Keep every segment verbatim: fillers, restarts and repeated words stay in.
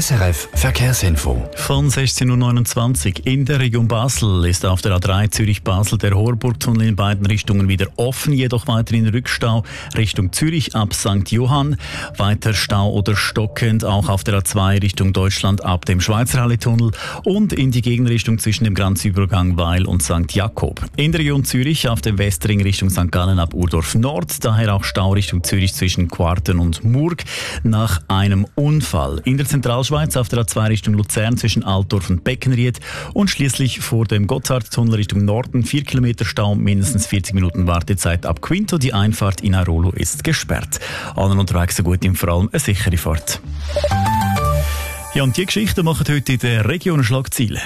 S R F Verkehrsinfo. Von sechzehn Uhr neunundzwanzig in der Region Basel ist auf der A drei Zürich-Basel der Horburgtunnel in beiden Richtungen wieder offen, jedoch weiterhin Rückstau Richtung Zürich ab Sankt Johann. Weiter Stau oder stockend auch auf der A zwei Richtung Deutschland ab dem Schweizer Halle-Tunnel und in die Gegenrichtung zwischen dem Grenzübergang Weil und Sankt Jakob. In der Region Zürich auf dem Westring Richtung Sankt Gallen ab Urdorf Nord, daher auch Stau Richtung Zürich zwischen Quarten und Murg nach einem Unfall. In der Zentralschweiz auf der A zwei Richtung Luzern zwischen Altdorf und Beckenried und schließlich vor dem Gotthardtunnel Richtung Norden vier Kilometer Stau, mindestens vierzig Minuten Wartezeit ab Quinto. Die Einfahrt in Airolo ist gesperrt. Allen unterwegs so gut, vor allem eine sichere Fahrt. Ja, und die Geschichten machen heute in der Region Schlagzeilen.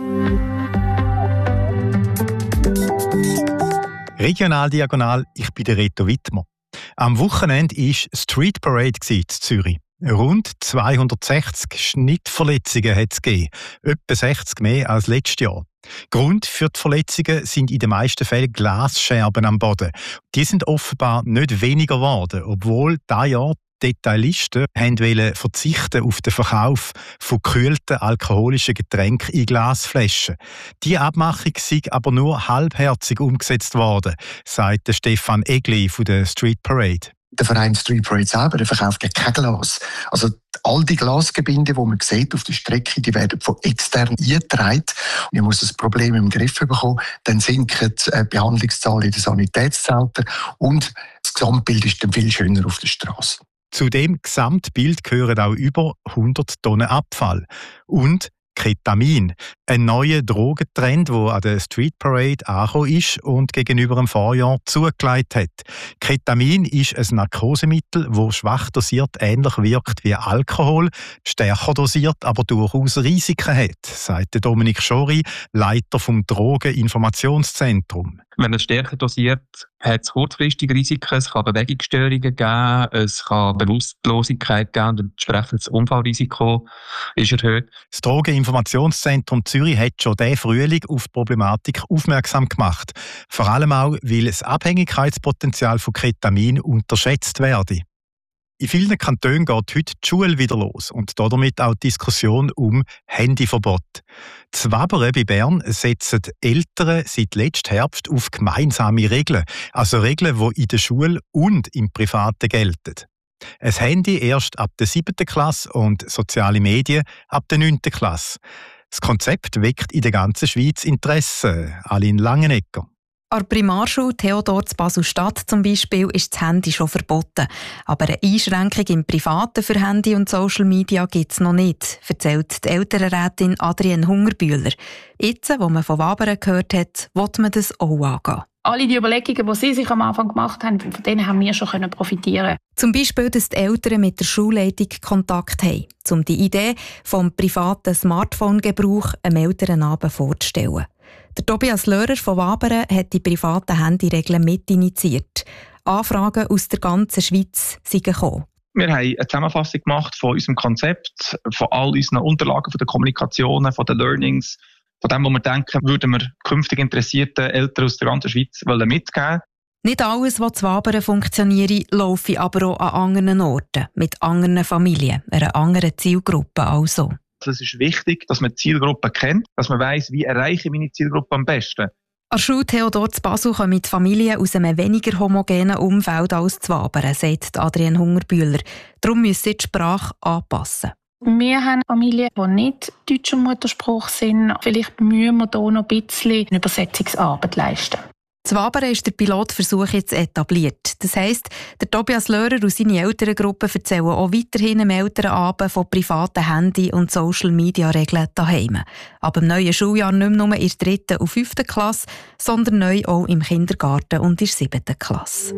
Regional Diagonal, ich bin der Reto Wittmer. Am Wochenende war Street Parade in Zürich. Rund zweihundertsechzig Schnittverletzungen hat es gegeben, etwa sechzig mehr als letztes Jahr. Grund für die Verletzungen sind in den meisten Fällen Glasscherben am Boden. Die sind offenbar nicht weniger geworden, obwohl dieses Jahr Detailisten wollten verzichten auf den Verkauf von gekühlten alkoholischen Getränken in Glasflaschen. Diese Abmachung sei aber nur halbherzig umgesetzt worden, sagt Stefan Egli von der Street Parade. Der Verein Street Parade selber der verkauft ja kein Glas. Also all die Glasgebinde, die man sieht auf der Strecke, die werden von extern eingetragen. Man muss das Problem im Griff bekommen. Dann sinken die Behandlungszahlen in den Sanitätszentren und das Gesamtbild ist dann viel schöner auf der Straße. Zu dem Gesamtbild gehören auch über hundert Tonnen Abfall. Und Ketamin, ein neuer Drogentrend, der an der Street Parade angekommen ist und gegenüber dem Vorjahr zugelegt hat. Ketamin ist ein Narkosemittel, das schwach dosiert ähnlich wirkt wie Alkohol, stärker dosiert, aber durchaus Risiken hat, sagt Dominik Schori, Leiter vom Drogeninformationszentrum. Wenn es stärker dosiert, hat es kurzfristige Risiken, es kann Bewegungsstörungen geben, es kann Bewusstlosigkeit geben und entsprechend das Unfallrisiko ist erhöht. Das Drogeninformationszentrum Zürich hat schon diesen Frühling auf die Problematik aufmerksam gemacht. Vor allem auch, weil das Abhängigkeitspotenzial von Ketamin unterschätzt werde. In vielen Kantonen geht heute die Schule wieder los und damit auch die Diskussion um Handyverbot. Die Wabere bei Bern setzen Eltern seit letztem Herbst auf gemeinsame Regeln, also Regeln, die in der Schule und im Privaten gelten. Ein Handy erst ab der siebten Klasse und soziale Medien ab der neunten Klasse. Das Konzept weckt in der ganzen Schweiz Interesse. Aline Langenegger. An der Primarschule Theodor zu Basel-Stadt zum Beispiel ist das Handy schon verboten. Aber eine Einschränkung im Privaten für Handy und Social Media gibt es noch nicht, erzählt die Elternrätin Adrienne Hungerbühler. Jetzt, wo man von Wabern gehört hat, will man das auch angehen. Alle die Überlegungen, die Sie sich am Anfang gemacht haben, von denen haben wir schon profitieren. Zum Beispiel, dass die Eltern mit der Schulleitung Kontakt haben, um die Idee vom privaten Smartphone-Gebrauch einem Elternabend vorzustellen. Der Tobias Löhrer von Wabern hat die privaten Handyregeln mitinitiiert. Anfragen aus der ganzen Schweiz sind gekommen. Wir haben eine Zusammenfassung gemacht von unserem Konzept, von all unseren Unterlagen, von den Kommunikationen, von den Learnings, von dem, was wir denken, würden wir künftig interessierten Eltern aus der ganzen Schweiz mitgeben. Nicht alles, was zu Wabern funktioniert, laufe aber auch an anderen Orten, mit anderen Familien, einer anderen Zielgruppe also. Es ist wichtig, dass man die Zielgruppe kennt, dass man weiss, wie erreiche ich meine Zielgruppe am besten. An der Schule Theodor zu Basel kommen die Familien aus einem weniger homogenen Umfeld als zu Wabern, sagt Adrienne Hungerbühler. Darum müssen sie die Sprache anpassen. Wir haben Familien, die nicht deutscher Muttersprache sind. Vielleicht müssen wir hier noch ein bisschen eine Übersetzungsarbeit leisten. Zu Wabern ist der Pilotversuch jetzt etabliert. Das heisst, der Tobias Löhrer und seine Elterngruppe erzählen auch weiterhin am Elternabend von privaten Handy- und Social-Media-Regeln daheim. Aber im neuen Schuljahr nicht mehr nur in der dritten und fünften Klasse, sondern neu auch im Kindergarten und in der siebten Klasse.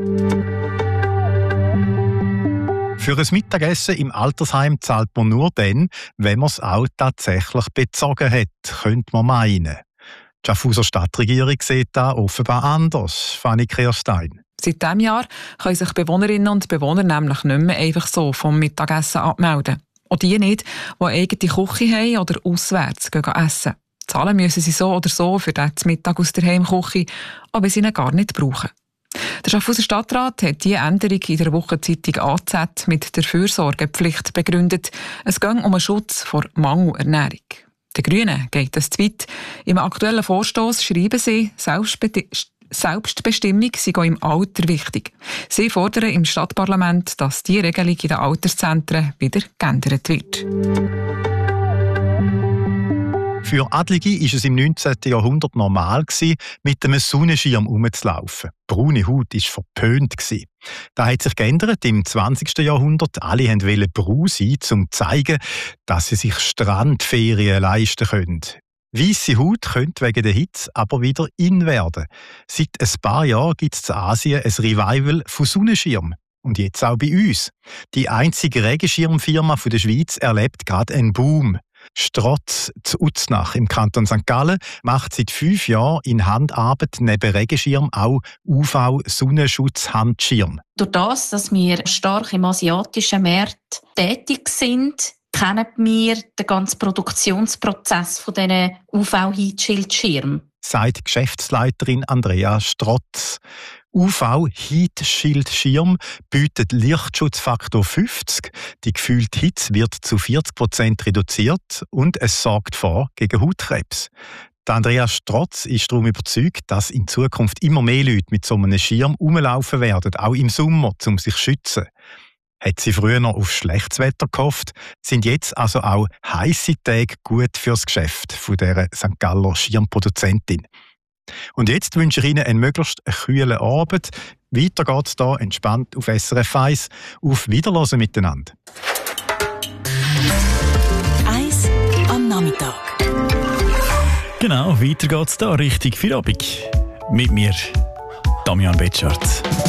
Für ein Mittagessen im Altersheim zahlt man nur dann, wenn man es auch tatsächlich bezogen hat, könnte man meinen. Die Schaffhauser Stadtregierung sieht das offenbar anders. Fanny Kirstein. Seit diesem Jahr können sich Bewohnerinnen und Bewohner nämlich nicht mehr einfach so vom Mittagessen abmelden. Auch die nicht, die eine eigene Küche haben oder auswärts gehen essen. Zahlen müssen sie so oder so für den Mittag aus der Heimküche, aber sie ihn gar nicht brauchen. Der Schaffhauser Stadtrat hat diese Änderung in der Wochenzeitung A Z mit der Fürsorgepflicht begründet. Es geht um einen Schutz vor Mangelernährung. Den Grünen geht es zu weit. Im aktuellen Vorstoss schreiben sie, Selbstbe- Selbstbestimmung sei auch im Alter wichtig. Sie fordern im Stadtparlament, dass die Regelung in den Alterszentren wieder geändert wird. Für Adlige war es im neunzehnten Jahrhundert normal, mit einem Sonnenschirm herumzulaufen. Braune Haut war verpönt. Das hat sich geändert im zwanzigsten Jahrhundert. Alle wollten braun sein, um zu zeigen, dass sie sich Strandferien leisten können. Weisse Haut könnte wegen der Hitze aber wieder in werden. Seit ein paar Jahren gibt es in Asien ein Revival von Sonnenschirmen. Und jetzt auch bei uns. Die einzige Regenschirmfirma der Schweiz erlebt gerade einen Boom. Strotz zu Uznach im Kanton Sankt Gallen macht seit fünf Jahren in Handarbeit neben Regenschirm auch U V-Sonnenschutz-Handschirm. Durch das, dass wir stark im asiatischen Markt tätig sind, kennen wir den ganzen Produktionsprozess von diesen U V-Heatschildschirmen, sagt Geschäftsleiterin Andrea Strotz. U V-Heatschildschirm bietet Lichtschutzfaktor fünfzig. Die gefühlte Hitze wird zu vierzig Prozent reduziert und es sorgt vor gegen Hautkrebs. Die Andrea Strotz ist darum überzeugt, dass in Zukunft immer mehr Leute mit so einem Schirm rumlaufen werden, auch im Sommer, um sich zu schützen. Hat sie früher noch auf schlechtes Wetter gehofft, sind jetzt also auch heisse Tage gut fürs Geschäft von dieser Sankt Galler Schirmproduzentin. Und jetzt wünsche ich Ihnen einen möglichst kühlen Abend. Weiter geht's hier entspannt auf S R F eins. Auf Wiederhören miteinander. eins am Nachmittag. Genau, weiter geht's hier Richtung Feierabend. Mit mir, Damian Betschart.